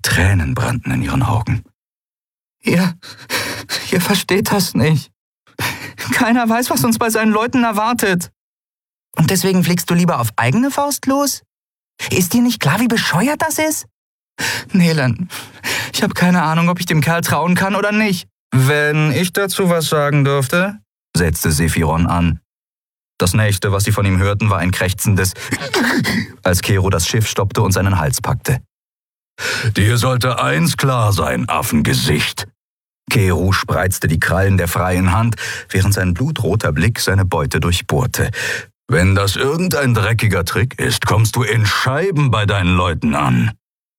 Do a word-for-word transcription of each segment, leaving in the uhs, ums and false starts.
Tränen brannten in ihren Augen. Ihr, ihr versteht das nicht. Keiner weiß, was uns bei seinen Leuten erwartet. Und deswegen fliegst du lieber auf eigene Faust los? Ist dir nicht klar, wie bescheuert das ist? Nelen, ich habe keine Ahnung, ob ich dem Kerl trauen kann oder nicht. Wenn ich dazu was sagen dürfte, setzte Sephiron an. Das nächste, was sie von ihm hörten, war ein krächzendes, als Kero das Schiff stoppte und seinen Hals packte. Dir sollte eins klar sein, Affengesicht. Kero spreizte die Krallen der freien Hand, während sein blutroter Blick seine Beute durchbohrte. Wenn das irgendein dreckiger Trick ist, kommst du in Scheiben bei deinen Leuten an.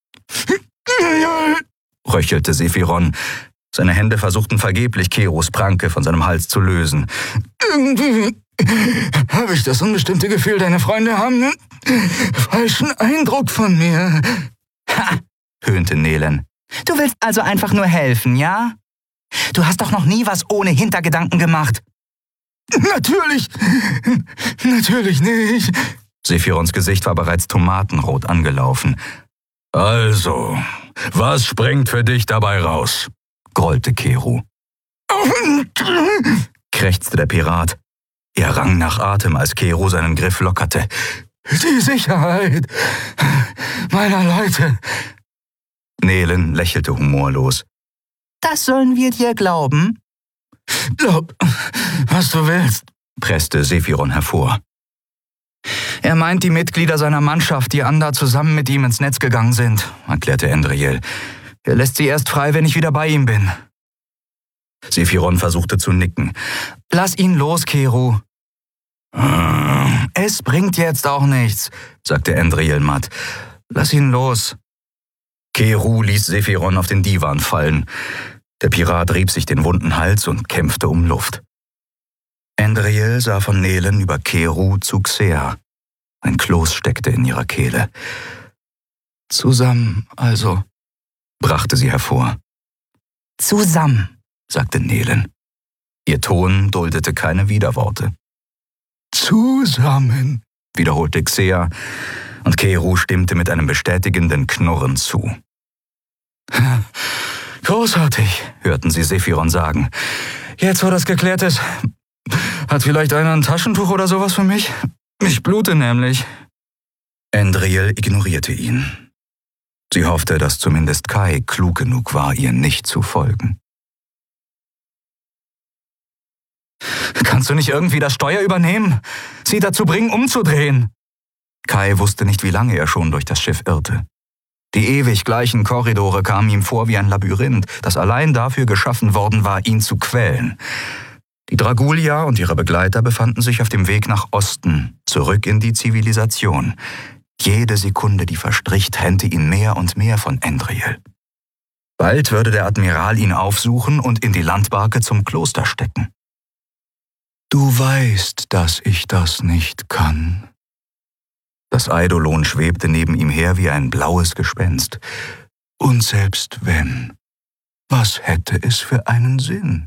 Röchelte Sephiron. Seine Hände versuchten vergeblich, Keros Pranke von seinem Hals zu lösen. Irgendwie habe ich das unbestimmte Gefühl, deine Freunde haben einen falschen Eindruck von mir. Ha, höhnte Nelen. Du willst also einfach nur helfen, ja? Du hast doch noch nie was ohne Hintergedanken gemacht. Natürlich, natürlich nicht. Sephirons Gesicht war bereits tomatenrot angelaufen. Also, was springt für dich dabei raus? Grollte Kero. Krächzte der Pirat. Er rang nach Atem, als Kero seinen Griff lockerte. Die Sicherheit meiner Leute. Nelen lächelte humorlos. Das sollen wir dir glauben? Glaub, was du willst, presste Sephiron hervor. Er meint die Mitglieder seiner Mannschaft, die Anda zusammen mit ihm ins Netz gegangen sind, erklärte Endriel. Er lässt sie erst frei, wenn ich wieder bei ihm bin. Sephiron versuchte zu nicken. Lass ihn los, Kero. Hm. Es bringt jetzt auch nichts, sagte Endriel matt. Lass ihn los. Kero ließ Sephiron auf den Divan fallen. Der Pirat rieb sich den wunden Hals und kämpfte um Luft. Endriel sah von Nelen über Kero zu Xea. Ein Kloß steckte in ihrer Kehle. Zusammen, also, brachte sie hervor. Zusammen, sagte Nelen. Ihr Ton duldete keine Widerworte. Zusammen, wiederholte Xea, und Kero stimmte mit einem bestätigenden Knurren zu. Großartig, hörten sie Sephiron sagen. Jetzt, wo das geklärt ist, hat vielleicht einer ein Taschentuch oder sowas für mich? Ich blute nämlich. Endriel ignorierte ihn. Sie hoffte, dass zumindest Kai klug genug war, ihr nicht zu folgen. Kannst du nicht irgendwie das Steuer übernehmen? Sie dazu bringen, umzudrehen? Kai wusste nicht, wie lange er schon durch das Schiff irrte. Die ewig gleichen Korridore kamen ihm vor wie ein Labyrinth, das allein dafür geschaffen worden war, ihn zu quälen. Die Dragulia und ihre Begleiter befanden sich auf dem Weg nach Osten, zurück in die Zivilisation. Jede Sekunde, die verstrich, trennte ihn mehr und mehr von Endriel. Bald würde der Admiral ihn aufsuchen und in die Landbarke zum Kloster stecken. Du weißt, dass ich das nicht kann. Das Eidolon schwebte neben ihm her wie ein blaues Gespenst. Und selbst wenn, was hätte es für einen Sinn?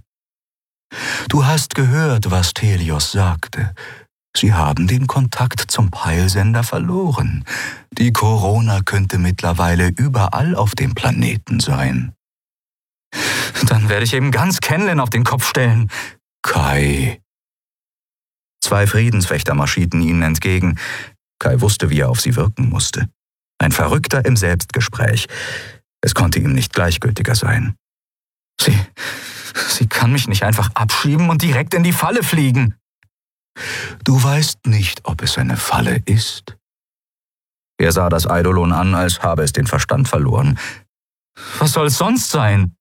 Du hast gehört, was Thelios sagte. Sie haben den Kontakt zum Peilsender verloren. Die Corona könnte mittlerweile überall auf dem Planeten sein. Dann werde ich eben ganz Kenlin auf den Kopf stellen. Kai. Zwei Friedenswächter marschierten ihnen entgegen. Kai wusste, wie er auf sie wirken musste. Ein Verrückter im Selbstgespräch. Es konnte ihm nicht gleichgültiger sein. Sie, sie kann mich nicht einfach abschieben und direkt in die Falle fliegen. Du weißt nicht, ob es eine Falle ist. Er sah das Eidolon an, als habe es den Verstand verloren. Was soll es sonst sein?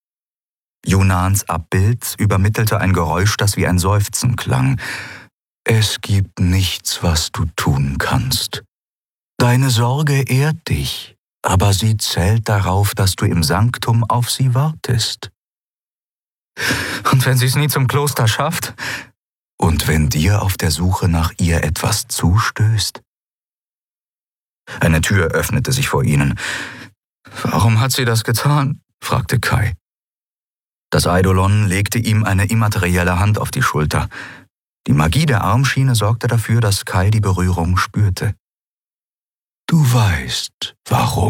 Junans Abbild übermittelte ein Geräusch, das wie ein Seufzen klang. Es gibt nichts, was du tun kannst. Deine Sorge ehrt dich, aber sie zählt darauf, dass du im Sanktum auf sie wartest. Und wenn sie es nie zum Kloster schafft? Und wenn dir auf der Suche nach ihr etwas zustößt? Eine Tür öffnete sich vor ihnen. Warum hat sie das getan? Fragte Kai. Das Eidolon legte ihm eine immaterielle Hand auf die Schulter. Die Magie der Armschiene sorgte dafür, dass Kai die Berührung spürte. Du weißt, warum.